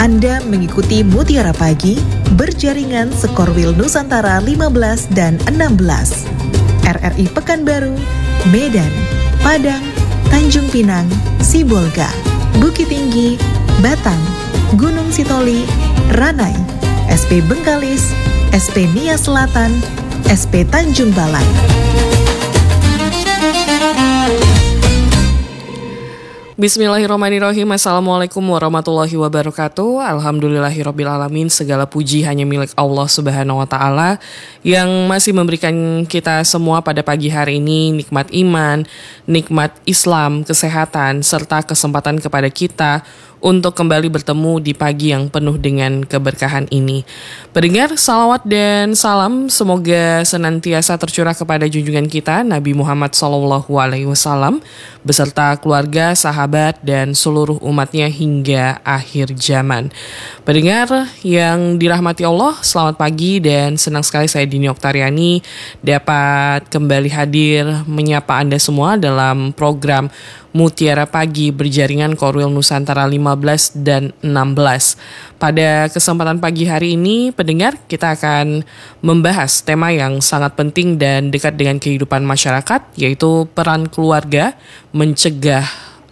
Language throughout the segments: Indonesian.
Anda mengikuti Mutiara Pagi berjaringan Sekorwil Nusantara 15 dan 16. RRI Pekanbaru, Medan, Padang, Tanjung Pinang, Sibolga, Bukit Tinggi, Batang, Gunung Sitoli, Ranai, SP Bengkalis, SP Nia Selatan, SP Tanjung Balai. Bismillahirrahmanirrahim. Assalamualaikum warahmatullahi wabarakatuh. Alhamdulillahirrabbilalamin. Segala puji hanya milik Allah Subhanahu wa ta'ala yang masih memberikan kita semua pada pagi hari ini nikmat iman, nikmat Islam, kesehatan, serta kesempatan kepada kita untuk kembali bertemu di pagi yang penuh dengan keberkahan ini. Pendengar, salawat dan salam semoga senantiasa tercurah kepada junjungan kita Nabi Muhammad SAW beserta keluarga, sahabat, dan seluruh umatnya hingga akhir zaman. Pendengar yang dirahmati Allah, selamat pagi dan senang sekali saya Dini Oktariani dapat kembali hadir menyapa Anda semua dalam program Mutiara Pagi berjaringan Korwil Nusantara 15 dan 16. Pada kesempatan pagi hari ini, pendengar, kita akan membahas tema yang sangat penting dan dekat dengan kehidupan masyarakat, yaitu peran keluarga mencegah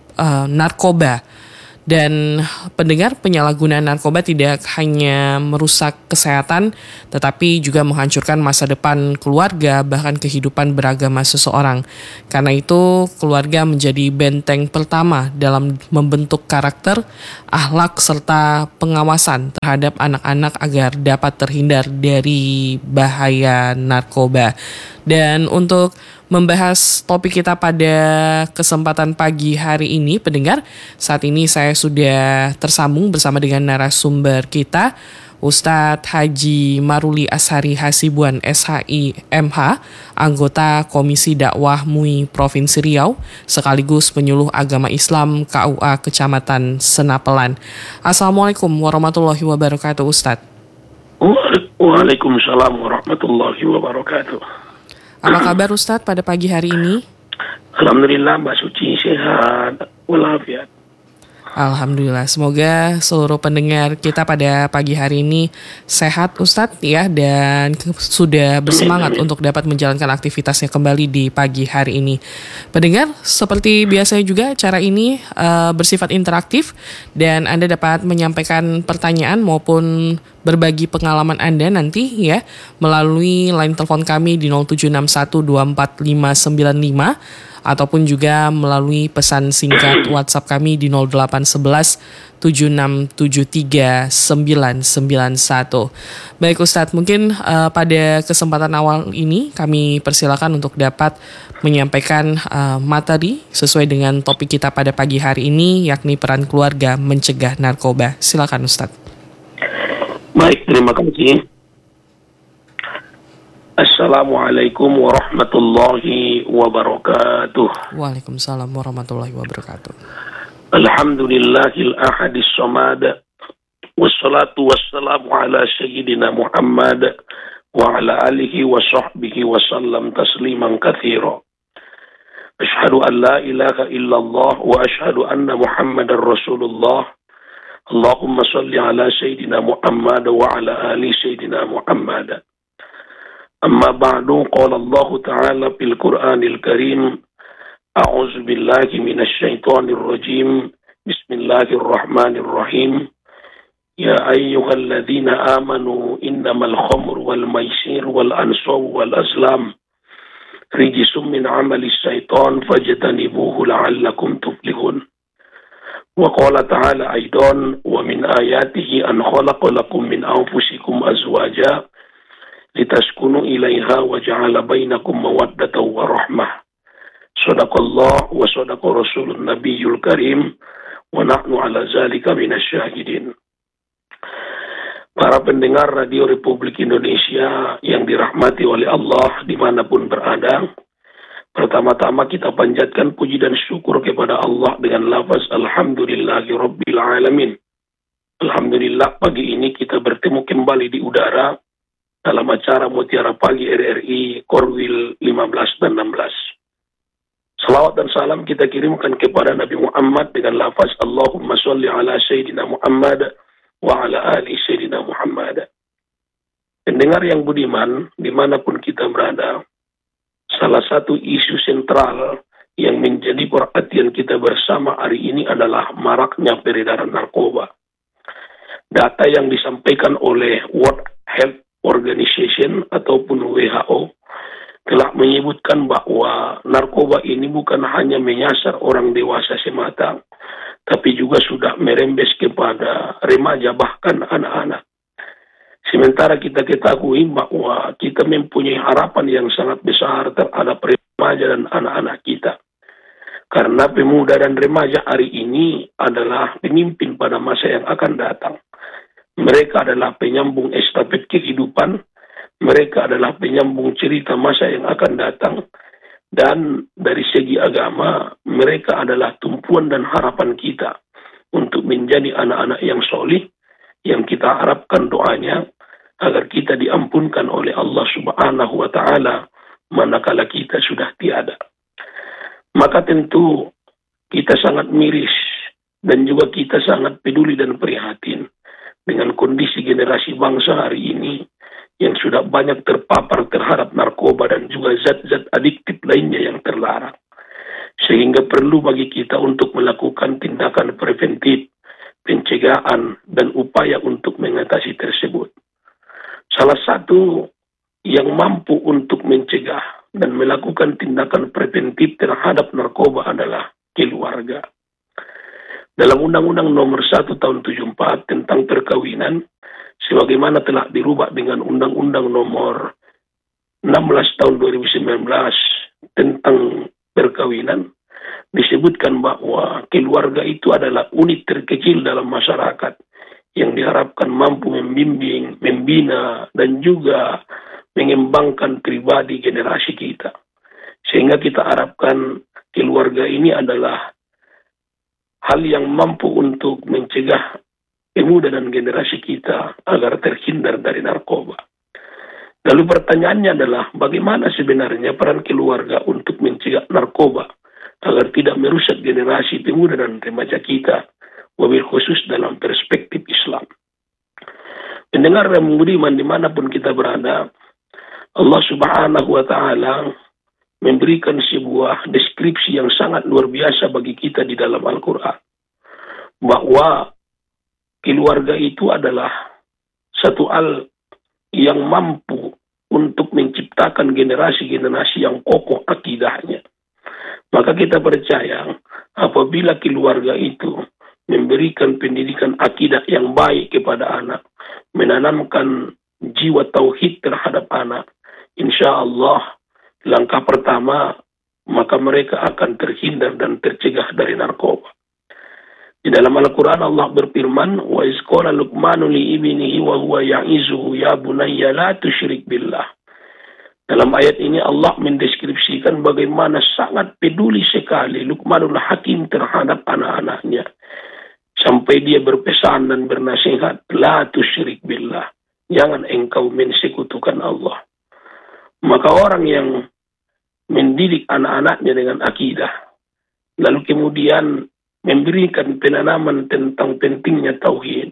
narkoba. Dan pendengar, penyalahgunaan narkoba tidak hanya merusak kesehatan, tetapi juga menghancurkan masa depan keluarga, bahkan kehidupan beragama seseorang. Karena itu, keluarga menjadi benteng pertama dalam membentuk karakter, akhlak, serta pengawasan terhadap anak-anak agar dapat terhindar dari bahaya narkoba. Dan untuk membahas topik kita pada kesempatan pagi hari ini, pendengar, saat ini saya sudah tersambung bersama dengan narasumber kita, Ustadz Haji Maruli Ashari Hasibuan SHI MH, anggota Komisi Dakwah MUI Provinsi Riau, sekaligus penyuluh agama Islam KUA Kecamatan Senapelan. Assalamualaikum warahmatullahi wabarakatuh, Ustadz. Waalaikumsalam warahmatullahi wabarakatuh. Apa kabar Ustadz pada pagi hari ini? Alhamdulillah Mbak Suci sehat walafiat. Alhamdulillah, semoga seluruh pendengar kita pada pagi hari ini sehat Ustadz ya, dan sudah bersemangat untuk dapat menjalankan aktivitasnya kembali di pagi hari ini. Pendengar, seperti biasanya juga cara ini bersifat interaktif dan Anda dapat menyampaikan pertanyaan maupun berbagi pengalaman Anda nanti ya melalui line telepon kami di 0761245595 ataupun juga melalui pesan singkat WhatsApp kami di 0811 7673 991. Baik Ustadz, mungkin pada kesempatan awal ini kami persilakan untuk dapat menyampaikan materi sesuai dengan topik kita pada pagi hari ini, yakni peran keluarga mencegah narkoba. Silakan Ustadz. Baik, terima kasih. Assalamualaikum warahmatullahi wabarakatuh. Waalaikumsalam warahmatullahi wabarakatuh. Alhamdulillahil ahadis samad. Wassalatu wassalamu ala sayyidina Muhammad wa ala alihi wa sahbihi wa sallam tasliman katsira. Ashhadu an la ilaha illallah wa ashhadu anna Muhammadar Rasulullah. Allahumma salli ala sayyidina Muhammad wa ala ali sayyidina Muhammad. أما بعد قال الله تعالى في القرآن الكريم أعوذ بالله من الشيطان الرجيم بسم الله الرحمن الرحيم يا أيها الذين آمنوا إنما الخمر والميسير والأنصاب والأزلام رجس من عمل الشيطان فاجتنبوه لعلكم تفلحون وقال تعالى أيضا ومن آياته أن خلق لكم من أنفسكم أزواجا litaskunu ilaiha wa ja'ala bainakum mawaddatan wa rahmah. Shadaqallah wa shadaqa rasulun nabiyyul karim wa nahnu ala zalika minasyahidin. Para pendengar Radio Republik Indonesia yang dirahmati oleh Allah dimanapun berada, pertama-tama kita panjatkan puji dan syukur kepada Allah dengan lafaz Alhamdulillahi Rabbil Alamin. Alhamdulillah pagi ini kita bertemu kembali di udara dalam acara Mutiara Pagi RRI Korwil 15 dan 16. Salawat dan salam kita kirimkan kepada Nabi Muhammad dengan lafaz Allahumma sholli ala Sayyidina Muhammad wa ala ali Sayyidina Muhammad. Pendengar yang budiman, dimanapun kita berada, salah satu isu sentral yang menjadi perhatian kita bersama hari ini adalah maraknya peredaran narkoba. Data yang disampaikan oleh World Health Organization ataupun WHO telah menyebutkan bahwa narkoba ini bukan hanya menyasar orang dewasa semata, tapi juga sudah merembes kepada remaja bahkan anak-anak. Sementara kita ketahui bahwa kita mempunyai harapan yang sangat besar terhadap remaja dan anak-anak kita. Karena pemuda dan remaja hari ini adalah pemimpin pada masa yang akan datang. Mereka adalah penyambung estafet kehidupan. Mereka adalah penyambung cerita masa yang akan datang. Dan dari segi agama, mereka adalah tumpuan dan harapan kita untuk menjadi anak-anak yang solih, yang kita harapkan doanya agar kita diampunkan oleh Allah Subhanahu wa Ta'ala manakala kita sudah tiada. Maka tentu kita sangat miris dan juga kita sangat peduli dan prihatin dengan kondisi generasi bangsa hari ini yang sudah banyak terpapar terhadap narkoba dan juga zat-zat adiktif lainnya yang terlarang. Sehingga perlu bagi kita untuk melakukan tindakan preventif, pencegahan, dan upaya untuk mengatasi tersebut. Salah satu yang mampu untuk mencegah dan melakukan tindakan preventif terhadap narkoba adalah keluarga. Dalam Undang-Undang Nomor 1 Tahun 74 tentang perkawinan, sebagaimana telah dirubah dengan Undang-Undang Nomor 16 Tahun 2019 tentang perkawinan, disebutkan bahwa keluarga itu adalah unit terkecil dalam masyarakat yang diharapkan mampu membimbing, membina, dan juga mengembangkan pribadi generasi kita. Sehingga kita harapkan keluarga ini adalah hal yang mampu untuk mencegah pemuda dan generasi kita agar terhindar dari narkoba. Lalu pertanyaannya adalah bagaimana sebenarnya peran keluarga untuk mencegah narkoba agar tidak merusak generasi pemuda dan remaja kita, wabil khusus dalam perspektif Islam. Pendengar yang budiman dimanapun kita berada, Allah Subhanahu wa Ta'ala memberikan sebuah deskripsi yang sangat luar biasa bagi kita di dalam Al-Quran. Bahwa keluarga itu adalah satu hal yang mampu untuk menciptakan generasi-generasi yang kokoh akidahnya. Maka kita percaya apabila keluarga itu memberikan pendidikan akidah yang baik kepada anak, menanamkan jiwa tauhid terhadap anak, insya Allah langkah pertama maka mereka akan terhindar dan tercegah dari narkoba. Di dalam Al-Quran Allah berfirman, wa iz qala Luqmanu li ibnihi wa huwa ya'izuhu ya bunayya la tusyrik billah. Dalam ayat ini Allah mendeskripsikan bagaimana sangat peduli sekali Luqmanul Hakim terhadap anak-anaknya. Sampai dia berpesan dan bernasihat, la tusyrik billah. Jangan engkau mensekutukan Allah. Maka orang yang mendidik anak-anaknya dengan akidah, lalu kemudian memberikan penanaman tentang pentingnya tauhid,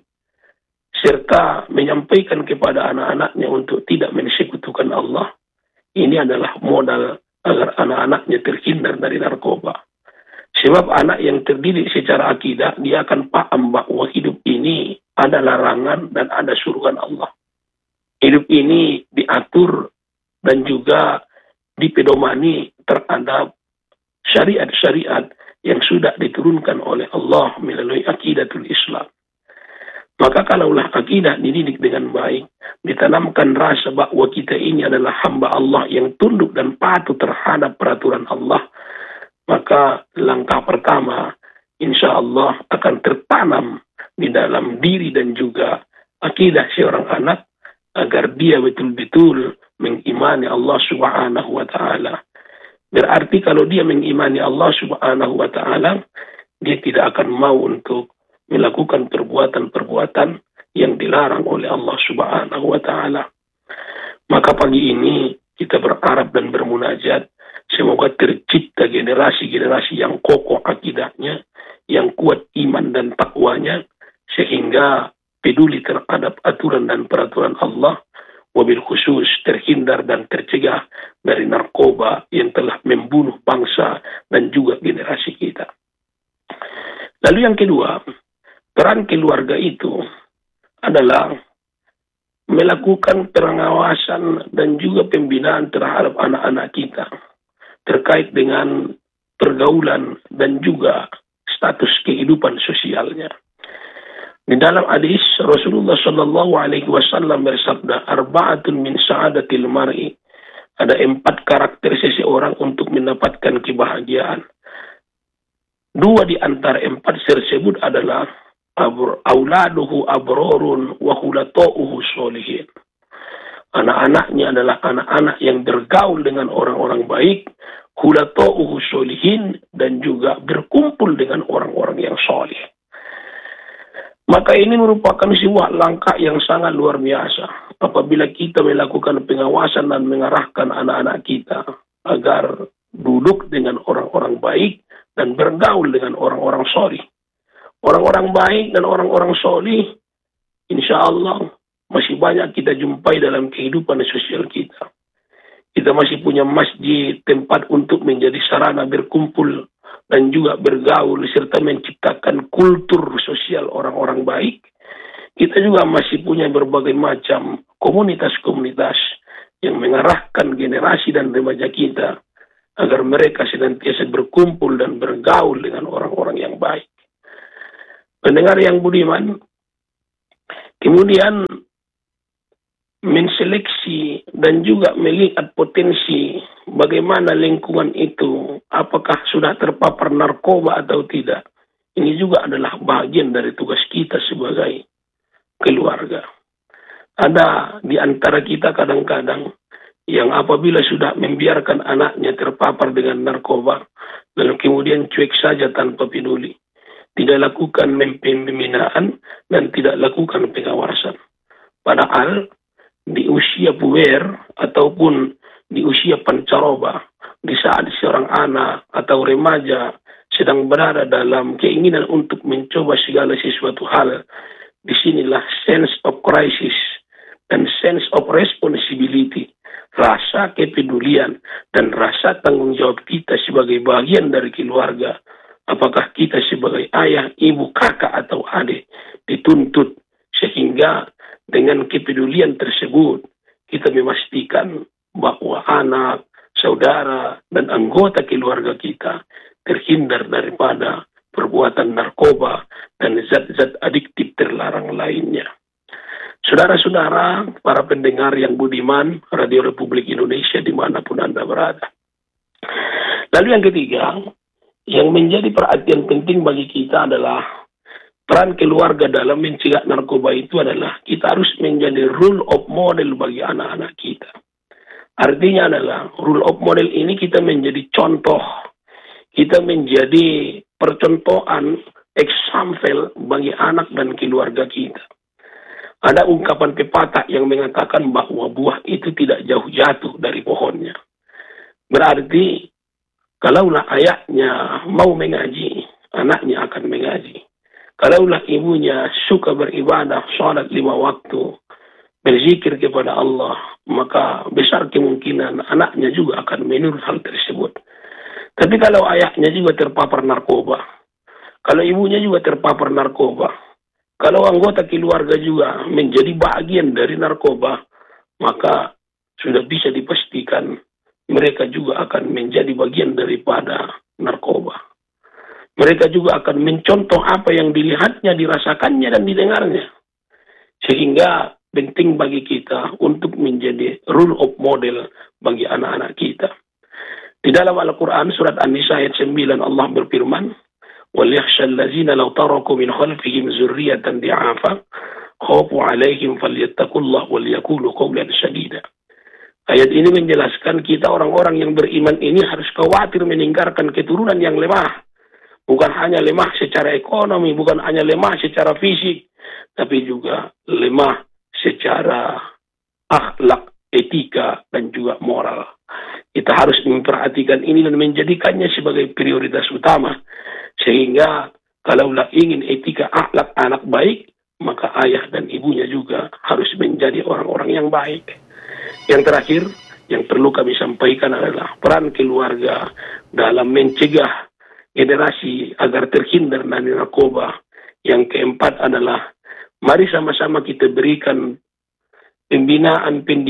serta menyampaikan kepada anak-anaknya untuk tidak mensekutukan Allah, ini adalah modal agar anak-anaknya terhindar dari narkoba. Sebab anak yang terdidik secara akidah, dia akan paham bahwa hidup ini ada larangan dan ada suruhan Allah. Hidup ini diatur dan juga dipedomani terhadap syariat-syariat yang sudah diturunkan oleh Allah melalui akidatul Islam. Maka kalaulah akidah dididik dengan baik, ditanamkan rasa bahwa kita ini adalah hamba Allah yang tunduk dan patuh terhadap peraturan Allah, maka langkah pertama insya Allah akan tertanam di dalam diri dan juga akidah seorang anak agar dia betul-betul mengimani Allah Subhanahu wa Ta'ala. Berarti kalau dia mengimani Allah Subhanahu wa Ta'ala, dia tidak akan mau untuk melakukan perbuatan-perbuatan yang dilarang oleh Allah Subhanahu wa Ta'ala. Maka pagi ini kita berharap dan bermunajat, semoga tercipta generasi-generasi yang kokoh akidahnya, yang kuat iman dan takwanya, sehingga peduli terhadap aturan dan peraturan Allah, wabil khusus terhindar dan tercegah dari narkoba yang telah membunuh bangsa dan juga generasi kita. Lalu yang kedua, peran keluarga itu adalah melakukan pengawasan dan juga pembinaan terhadap anak-anak kita terkait dengan pergaulan dan juga status kehidupan sosialnya. Di dalam hadis Rasulullah Shallallahu Alaihi Wasallam bersabda, arba'atun min sa'adatil mar'i, ada 4 karakter seseorang untuk mendapatkan kebahagiaan. 2 di antara 4 tersebut adalah auladuhu abrorun wa khulato'uhu sholihin. Anak-anaknya adalah anak-anak yang bergaul dengan orang-orang baik, khulato'uhu sholihin, dan juga berkumpul dengan orang-orang yang soleh. Maka ini merupakan sebuah langkah yang sangat luar biasa apabila kita melakukan pengawasan dan mengarahkan anak-anak kita agar duduk dengan orang-orang baik dan bergaul dengan orang-orang soleh. Orang-orang baik dan orang-orang soleh, insya Allah masih banyak kita jumpai dalam kehidupan sosial kita. Kita masih punya masjid, tempat untuk menjadi sarana berkumpul dan juga bergaul serta menciptakan kultur sosial orang-orang baik. Kita juga masih punya berbagai macam komunitas-komunitas yang mengarahkan generasi dan remaja kita agar mereka senantiasa berkumpul dan bergaul dengan orang-orang yang baik. Pendengar yang budiman, kemudian menseleksi dan juga melihat potensi bagaimana lingkungan itu, apakah sudah terpapar narkoba atau tidak. Ini juga adalah bagian dari tugas kita sebagai keluarga. Ada di antara kita kadang-kadang yang apabila sudah membiarkan anaknya terpapar dengan narkoba, lalu kemudian cuek saja tanpa peduli. Tidak lakukan pembinaan dan tidak lakukan pengawasan. Padahal di usia puber ataupun di usia pancaroba, di saat seorang anak atau remaja sedang berada dalam keinginan untuk mencoba segala sesuatu hal, disinilah sense of crisis dan sense of responsibility, rasa kepedulian dan rasa tanggung jawab kita sebagai bagian dari keluarga. Apakah kita sebagai ayah, ibu, kakak, atau adik dituntut sehingga dengan kepedulian tersebut kita memastikan bahwa anak, saudara, dan anggota keluarga kita terhindar daripada perbuatan narkoba dan zat-zat adiktif terlarang lainnya. Saudara-saudara, para pendengar yang budiman, Radio Republik Indonesia dimanapun Anda berada. Lalu yang ketiga, yang menjadi perhatian penting bagi kita adalah peran keluarga dalam mencegah narkoba itu adalah kita harus menjadi rule of model bagi anak-anak kita. Artinya adalah rule of model ini kita menjadi contoh, kita menjadi percontohan, example bagi anak dan keluarga kita. Ada ungkapan pepatah yang mengatakan bahwa buah itu tidak jauh jatuh dari pohonnya. Berarti kalaulah ayahnya mau mengaji, anaknya akan mengaji. Kalaulah ibunya suka beribadah, sholat 5 waktu, berzikir kepada Allah, maka besar kemungkinan anaknya juga akan menurut hal tersebut. Tapi kalau ayahnya juga terpapar narkoba, kalau ibunya juga terpapar narkoba, kalau anggota keluarga juga menjadi bagian dari narkoba, maka sudah bisa dipastikan mereka juga akan menjadi bagian daripada narkoba. Mereka juga akan mencontoh apa yang dilihatnya, dirasakannya, dan didengarnya. Sehingga penting bagi kita untuk menjadi rule of model bagi anak-anak kita. Di dalam Al-Quran, surat An-Nisa ayat 9, Allah berfirman, وَلْيَخْشَى الَّذِينَ لَوْ تَرَكُوا مِنْ خَلْفِهِمْ ذُرِّيَّةً ضِعَافًا خَافُوا عَلَيْهِمْ فَلْيَتَّقُوا اللَّهَ وَلْيَقُولُوا قَوْلًا سَدِيدًا. Ayat ini menjelaskan kita orang-orang yang beriman ini harus khawatir meninggalkan keturunan yang lemah. Bukan hanya lemah secara ekonomi, bukan hanya lemah secara fisik, tapi juga lemah secara akhlak, etika, dan juga moral. Kita harus memperhatikan ini dan menjadikannya sebagai prioritas utama. Sehingga kalaulah ingin etika akhlak anak baik, maka ayah dan ibunya juga harus menjadi orang-orang yang baik. Yang terakhir, yang perlu kami sampaikan adalah peran keluarga dalam mencegah generasi agar terhindar dari narkoba. Yang keempat adalah mari sama-sama kita berikan pembinaan pendidikan